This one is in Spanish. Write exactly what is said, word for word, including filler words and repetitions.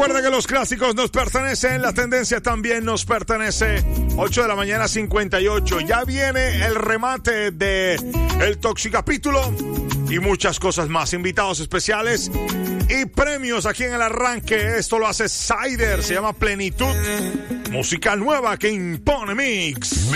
Recuerda que los clásicos nos pertenecen, la tendencia también nos pertenece. ocho de la mañana, cincuenta y ocho. Ya viene el remate de el Toxicapítulo y muchas cosas más. Invitados especiales y premios aquí en el arranque. Esto lo hace Cider, se llama Plenitud. Música nueva que impone Mix.